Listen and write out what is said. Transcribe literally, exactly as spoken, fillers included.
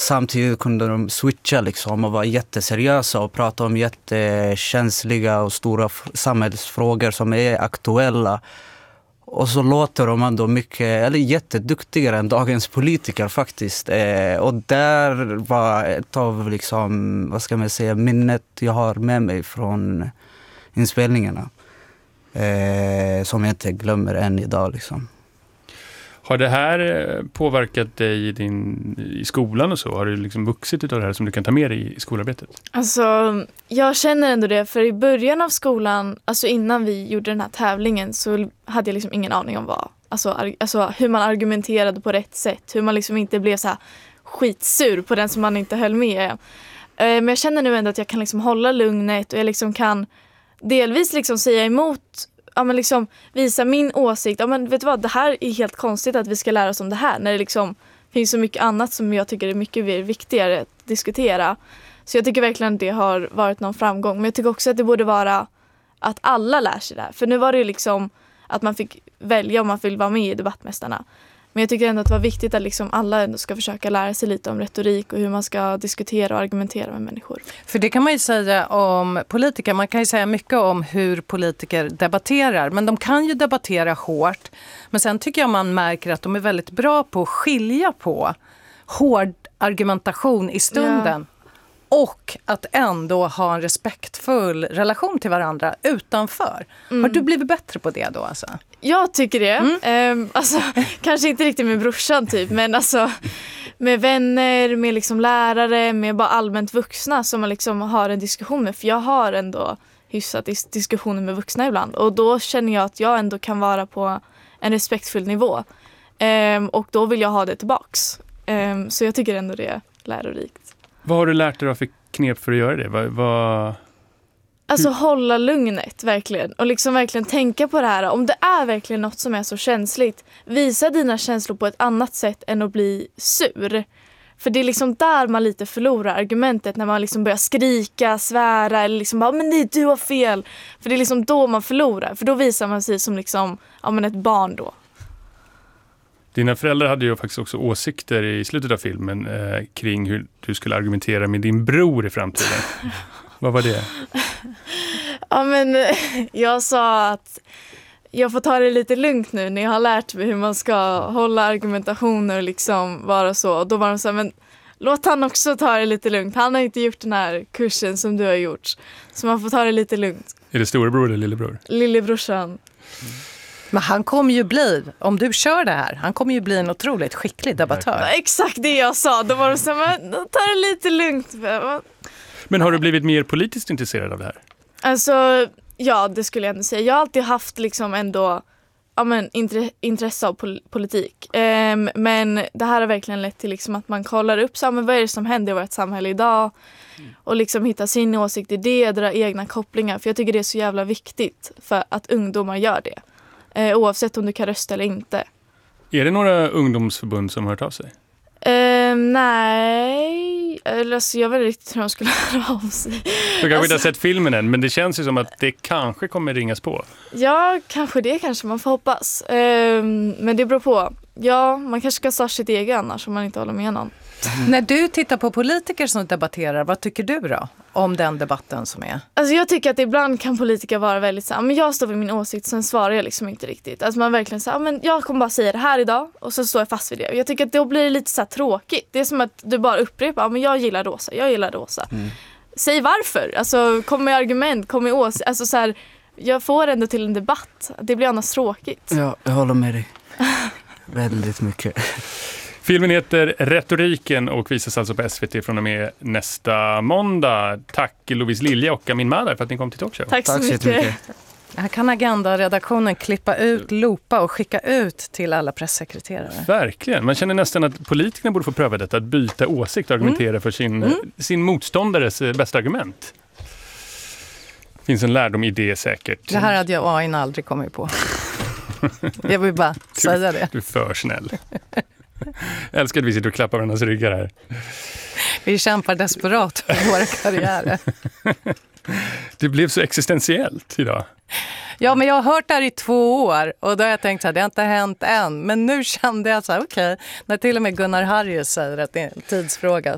samtidigt kunde de switcha liksom och vara jätteseriösa och prata om jättekänsliga och stora f- samhällsfrågor som är aktuella. Och så låter de ändå mycket, eller jätteduktigare än dagens politiker faktiskt. Eh, och där var ett av liksom, vad ska man säga, minnet jag har med mig från inspelningarna. Eh, som jag inte glömmer än idag liksom. Har det här påverkat dig i, din, i skolan och så? Har du liksom vuxit utav det här som du kan ta med dig i skolarbetet? Alltså, jag känner ändå det. För i början av skolan, alltså innan vi gjorde den här tävlingen, så hade jag liksom ingen aning om vad. Alltså, ar- alltså hur man argumenterade på rätt sätt. Hur man liksom inte blev så här skitsur på den som man inte höll med. Eh, men jag känner nu ändå att jag kan liksom hålla lugnet och jag liksom kan delvis liksom säga emot, ja, men liksom visa min åsikt. Ja, men vet du vad, det här är helt konstigt att vi ska lära oss om det här när det liksom finns så mycket annat som jag tycker är mycket viktigare att diskutera. Så jag tycker verkligen att det har varit någon framgång. Men jag tycker också att det borde vara att alla lär sig det här. För nu var det ju liksom att man fick välja om man vill vara med i Debattmästarna. Men jag tycker ändå att det var viktigt att liksom alla ändå ska försöka lära sig lite om retorik och hur man ska diskutera och argumentera med människor. För det kan man ju säga om politiker. Man kan ju säga mycket om hur politiker debatterar. Men de kan ju debattera hårt. Men sen tycker jag man märker att de är väldigt bra på att skilja på hård argumentation i stunden. Ja. Och att ändå ha en respektfull relation till varandra utanför. Mm. Har du blivit bättre på det då alltså? Jag tycker det. Mm. Ehm, alltså, kanske inte riktigt med brorsan typ. Men alltså med vänner, med liksom lärare, med bara allmänt vuxna som man liksom har en diskussion med. För jag har ändå hyfsat dis- diskussioner med vuxna ibland. Och då känner jag att jag ändå kan vara på en respektfull nivå. Ehm, och då vill jag ha det tillbaks. Ehm, så jag tycker ändå det är lärorikt. Vad har du lärt dig för knep för att göra det? Vad, vad... Alltså hålla lugnet verkligen. Och liksom verkligen tänka på det här. Om det är verkligen något som är så känsligt, visa dina känslor på ett annat sätt än att bli sur. För det är liksom där man lite förlorar argumentet. När man liksom börjar skrika, svära eller liksom bara, men nej, du har fel. För det är liksom då man förlorar. För då visar man sig som liksom, ja, men ett barn då. Dina föräldrar hade ju faktiskt också åsikter i slutet av filmen eh, kring hur du skulle argumentera med din bror i framtiden. Vad var det? Ja, men jag sa att jag får ta det lite lugnt nu när jag har lärt mig hur man ska hålla argumentationer och liksom vara så. Och då var de så här, men låt han också ta det lite lugnt. Han har inte gjort den här kursen som du har gjort. Så man får ta det lite lugnt. Är det storebror eller lillebror? Lillebrorsan. Mm. Men han kommer ju bli, om du kör det här, han kommer ju bli en otroligt skicklig debattör. Exakt det jag sa. Då var de så här, men ta det lite lugnt. Men har du blivit mer politiskt intresserad av det här? Alltså, ja, det skulle jag ändå säga. Jag har alltid haft liksom ändå, ja, men, intre- intresse av pol- politik. Um, men det här har verkligen lett till liksom att man kollar upp så här, men vad är det som händer i vårt samhälle idag? Mm. Och liksom hitta sin åsikt i det, dra egna kopplingar. För jag tycker det är så jävla viktigt för att ungdomar gör det. Uh, oavsett om du kan rösta eller inte. Är det några ungdomsförbund som har hört av sig? Uh, nej, alltså, jag vet inte riktigt hur de skulle höra av sig. Du kanske alltså, inte har sett filmen än, men det känns ju som att det kanske kommer ringas på. Ja, kanske det kanske man får hoppas. Uh, men det beror på. Ja, man kanske ska starta sitt eget annars om man inte håller med någon. Mm. När du tittar på politiker som debatterar, vad tycker du då om den debatten som är? Alltså jag tycker att ibland kan politiker vara väldigt så här, men jag står vid min åsikt, sen svarar jag liksom inte riktigt. Alltså man verkligen säger, men jag kommer bara säga det här idag och så står jag fast vid det. Och jag tycker att då blir det lite så här tråkigt. Det är som att du bara upprepar, men jag gillar rosa, jag gillar rosa. Mm. Säg varför. Alltså kom med argument, kom med åsikt. Alltså så här, jag får ändå till en debatt. Det blir annars tråkigt. Ja, jag håller med dig. Väldigt mycket. Filmen heter Retoriken och visas alltså på S V T från och med nästa måndag. Tack Lovis Lilja och Amin Madar för att ni kom till Talkshow. Tack så, Tack så mycket. mycket. Här kan Agenda-redaktionen klippa ut, loopa och skicka ut till alla pressekreterare. Verkligen. Man känner nästan att politikerna borde få pröva detta, att byta åsikt och argumentera mm. för sin, mm. sin motståndares bästa argument. Finns en lärdom i det säkert. Det här hade jag A I aldrig kommit på. Jag vill bara du, säga det. Du är för snäll. Jag älskar att vi sitter och klappar varandras ryggar här. Vi kämpar desperat för våra karriärer. Det blev så existentiellt idag. Ja, men jag har hört det här i två år och då har jag tänkt så här, det har inte hänt än. Men nu kände jag så här, okej, okay, när till och med Gunnar Harrius säger att det är en tidsfråga